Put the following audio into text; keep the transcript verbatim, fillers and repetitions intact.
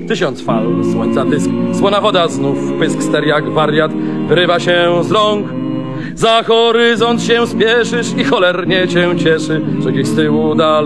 Tysiąc fal, słońca dysk, słona woda, znów pysk, ster jak wariat wyrywa się z rąk. Za horyzont się spieszysz i cholernie cię cieszy, że gdzieś z tyłu dalej